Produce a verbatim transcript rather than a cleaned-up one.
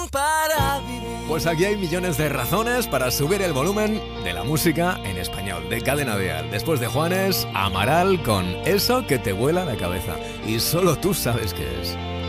para vivir. Pues aquí hay millones de razones para subir el volumen de la música en español de Cadena Dial. Después de Juanes, Amaral con Eso que te vuela la cabeza. Y solo tú sabes qué es.